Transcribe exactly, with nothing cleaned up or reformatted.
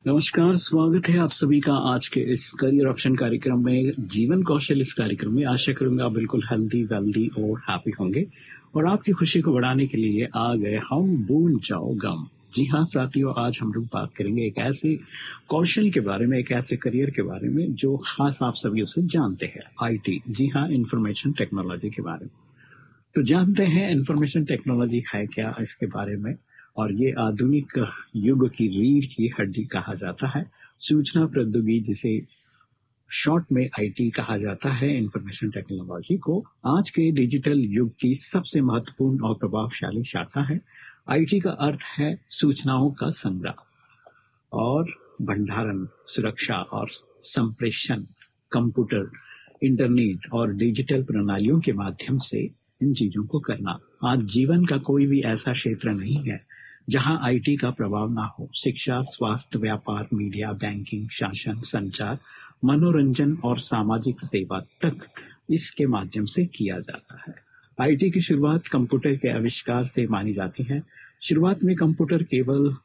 नमस्कार, स्वागत है आप सभी का आज के इस करियर ऑप्शन कार्यक्रम में, जीवन कौशल इस कार्यक्रम में। आशा करूंगा आप बिल्कुल हेल्दी, वेल्दी और हैप्पी होंगे और आपकी खुशी को बढ़ाने के लिए आ गए हम भूल जाओ गम। जी हाँ साथियों, आज हम लोग बात करेंगे एक ऐसे कौशल के बारे में, एक ऐसे करियर के बारे में जो खास आप सभी उसे जानते हैं, आईटी। जी हाँ, इंफॉर्मेशन टेक्नोलॉजी के बारे में। तो जानते हैं इंफॉर्मेशन टेक्नोलॉजी है क्या, इसके बारे में। और ये आधुनिक युग की रीढ़ की हड्डी कहा जाता है। सूचना प्रौद्योगिकी, जिसे शॉर्ट में आईटी कहा जाता है, इंफॉर्मेशन टेक्नोलॉजी को आज के डिजिटल युग की सबसे महत्वपूर्ण और प्रभावशाली शाखा है। आईटी का अर्थ है सूचनाओं का संग्रह और भंडारण, सुरक्षा और संप्रेषण, कंप्यूटर, इंटरनेट और डिजिटल प्रणालियों के माध्यम से इन चीजों को करना। आज जीवन का कोई भी ऐसा क्षेत्र नहीं है जहां आईटी का प्रभाव ना हो। शिक्षा, स्वास्थ्य, व्यापार, मीडिया, बैंकिंग, शासन, संचार, मनोरंजन और सामाजिक सेवा तक इसके माध्यम से किया जाता है। आईटी की शुरुआत कंप्यूटर के आविष्कार से मानी जाती है। शुरुआत में कंप्यूटर केवल